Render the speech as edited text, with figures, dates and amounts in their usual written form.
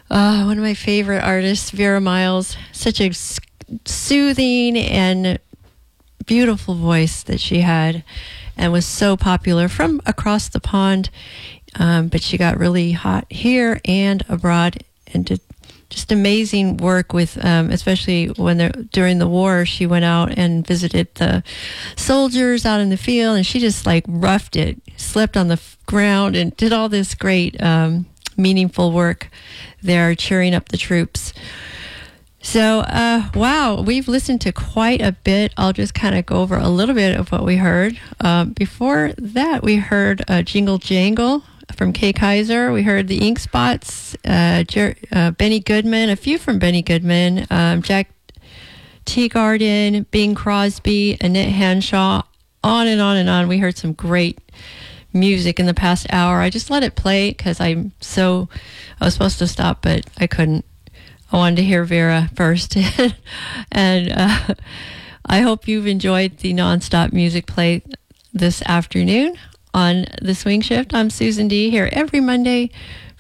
One of my favorite artists, Vera Miles. Such a soothing and beautiful voice that she had, and was so popular from across the pond. But she got really hot here and abroad, and did just amazing work with, especially during the war, she went out and visited the soldiers out in the field, and she just like roughed it, slept on the ground, and did all this great, meaningful work there, cheering up the troops. So, wow, we've listened to quite a bit. I'll just kind of go over a little bit of what we heard. Before that, we heard Jingle Jangle from Kay Kaiser. We heard the Ink Spots, Benny Goodman, a few from Benny Goodman, Jack Teagarden, Bing Crosby, Annette Hanshaw, on and on and on. We heard some great music in the past hour. I just let it play because I was supposed to stop, but I couldn't. I wanted to hear Vera first. And I hope you've enjoyed the nonstop music play this afternoon on The Swing Shift. I'm Susan D. here every Monday